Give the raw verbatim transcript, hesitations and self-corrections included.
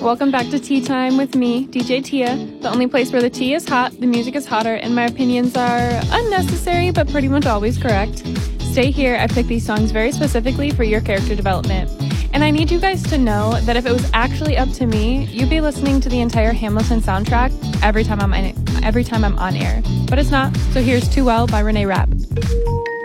Welcome back to Tea Time with me, D J Tia, the only place where the tea is hot, the music is hotter, and my opinions are unnecessary but pretty much always correct. Stay here, I picked these songs very specifically for your character development. And I need you guys to know that if it was actually up to me, you'd be listening to the entire Hamilton soundtrack every time I'm in, every time I'm on air. But it's not, so here's Too Well by Renee Rapp.